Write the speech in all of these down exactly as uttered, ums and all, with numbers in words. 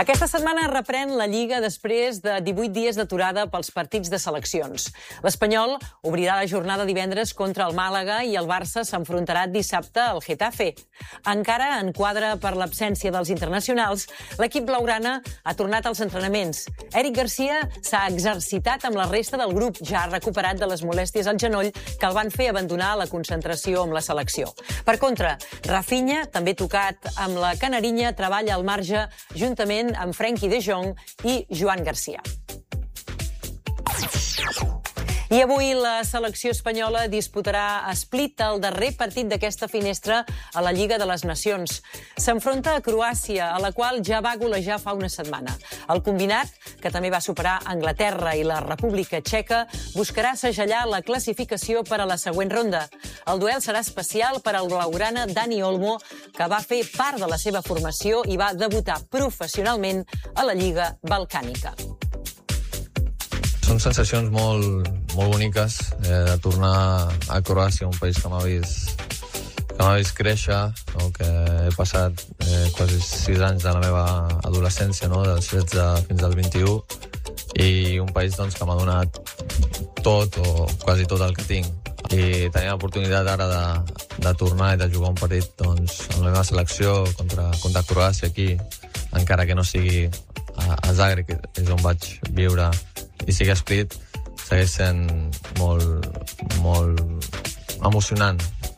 Aquesta setmana reprèn la Lliga després de divuit dies d'aturada pels partits de seleccions. L'Espanyol obrirà la jornada divendres contra el Màlaga i el Barça s'enfrontarà dissabte al Getafe. Encara en quadre per l'absència dels internacionals, l'equip blaugrana ha tornat als entrenaments. Eric Garcia s'ha exercitat amb la resta del grup, ja recuperat de les molèsties al genoll que el van fer abandonar la concentració amb la selecció. Per contra, Rafinha, també tocat amb la canarinya, treballa al marge juntament amb Frenkie de Jong i Joan Garcia. I avui la selecció espanyola disputarà a Split el darrer partit d'aquesta finestra a la Lliga de les Nacions. S'enfronta a Croàcia, a la qual ja va golejar fa una setmana. El combinat, que també va superar Anglaterra i la República Txeca, buscarà segellar la classificació per a la següent ronda. El duel serà especial per al blaugrana Dani Olmo, que va fer part de la seva formació i va debutar professionalment a la Lliga Balcànica. Són sensacions molt, molt boniques eh, de tornar a Croàcia, un país que m'ha vist, que m'ha vist créixer, no? Que he passat eh, quasi sis anys de la meva adolescència, no? Dels setze fins als vint-i-u, i un país doncs, que m'ha donat tot o quasi tot el que tinc. I tenir l'oportunitat ara de, de tornar i de jugar un partit doncs, amb la meva selecció contra, contra Croàcia aquí, encara que no sigui a, a Zagreb, que és on vaig viure, i sigui Split, segueix sent molt, molt emocionant.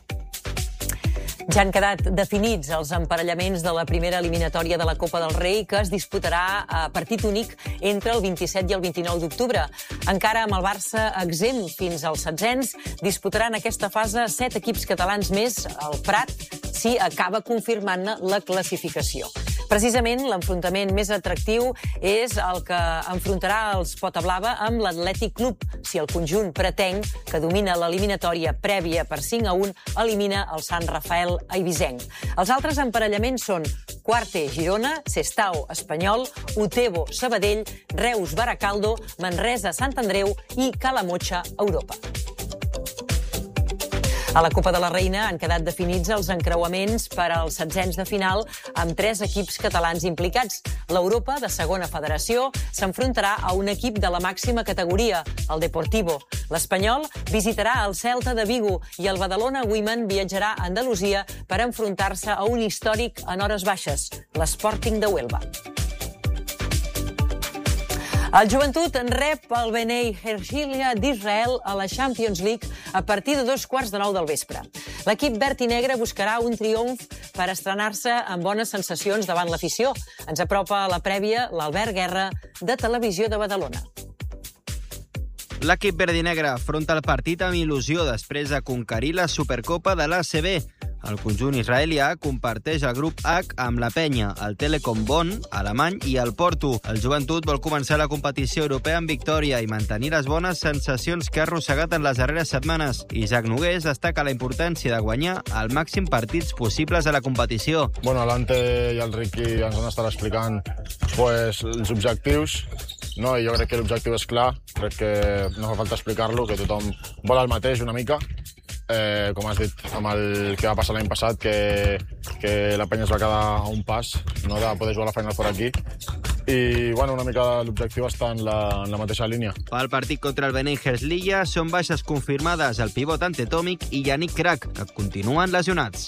Ja han quedat definits els emparellaments de la primera eliminatòria de la Copa del Rei, que es disputarà a partit únic entre el vint-i-set i el vint-i-nou d'octubre. Encara amb el Barça exempt fins als setzents, disputaran aquesta fase set equips catalans més, el Prat, si acaba confirmant-ne la classificació. Precisament, l'enfrontament més atractiu és el que enfrontarà els Pota Blava amb l'Atlètic Club, si el conjunt pretenc, que domina l'eliminatòria prèvia per cinc a un, elimina el Sant Rafael Eivissenc. Els altres emparellaments són Quarte Girona, Sestao Espanyol, Utebo Sabadell, Reus Baracaldo, Manresa Sant Andreu i Calamotxa Europa. A la Copa de la Reina han quedat definits els encreuaments per als setzents de final amb tres equips catalans implicats. L'Europa, de segona federació, s'enfrontarà a un equip de la màxima categoria, el Deportivo. L'Espanyol visitarà el Celta de Vigo i el Badalona Women viatjarà a Andalusia per enfrontar-se a un històric en hores baixes, l'Sporting de Huelva. El Joventut en rep el Bnei Herzliya d'Israel a la Champions League a partir de dos quarts de nou del vespre. L'equip verd i negre buscarà un triomf per estrenar-se amb bones sensacions davant l'afició. Ens apropa a la prèvia l'Albert Guerra, de Televisió de Badalona. L'equip verd i negre afronta el partit amb il·lusió després de conquerir la Supercopa de l'A C B. El conjunt israelià comparteix el grup H amb la Penya, el Telekom Bonn, alemany i el Porto. El Joventut vol començar la competició europea amb victòria i mantenir les bones sensacions que ha arrossegat en les darreres setmanes. Isaac Nogués destaca la importància de guanyar el màxim partits possibles a la competició. Bueno, l'Ante i el Riqui ens han estat explicant pues, els objectius, no? I jo crec que l'objectiu és clar, crec que no fa falta explicar-lo, que tothom vol el mateix una mica. Eh, com has dit, amb el que va passar l'any passat, que, que la penya es va quedar a un pas, no, de poder jugar la Final Four aquí. I bueno, una mica l'objectiu està en la, en la mateixa línia. Pel partit contra el Bnei Herzliya són baixes confirmades el pivot Antetomic i Yannick Crac, que continuen lesionats.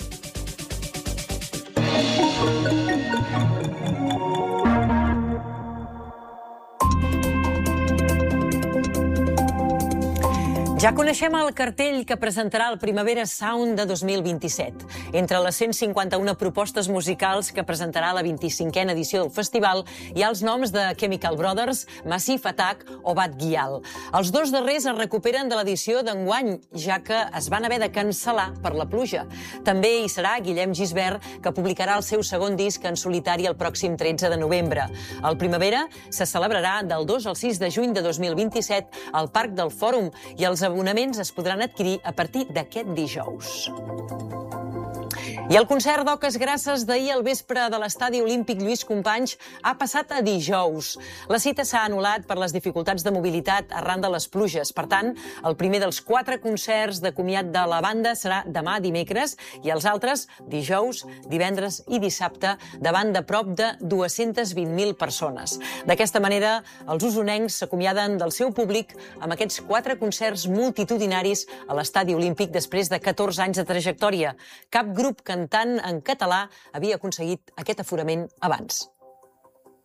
Ja coneixem el cartell que presentarà el Primavera Sound de dos mil vint-i-set. Entre les cent cinquanta-una propostes musicals que presentarà la vint-i-cinquena edició del festival hi ha els noms de Chemical Brothers, Massive Attack o Bad Gyal. Els dos darrers es recuperen de l'edició d'enguany, ja que es van haver de cancel·lar per la pluja. També hi serà Guillem Gisbert, que publicarà el seu segon disc en solitari el pròxim tretze de novembre. El Primavera se celebrarà del dos al sis de juny de dos mil vint-i-set al Parc del Fòrum i els abonaments es podran adquirir a partir d'aquest dijous. I el concert d'Oques Grasses d'ahir al vespre de l'Estadi Olímpic Lluís Companys ha passat a dijous. La cita s'ha anul·lat per les dificultats de mobilitat arran de les pluges. Per tant, el primer dels quatre concerts de comiat de la banda serà demà dimecres i els altres dijous, divendres i dissabte davant de prop de dues-centes vint mil persones. D'aquesta manera, els usonencs s'acomiaden del seu públic amb aquests quatre concerts multitudinaris a l'Estadi Olímpic després de catorze anys de trajectòria. Cap grup cantant en català havia aconseguit aquest aforament abans.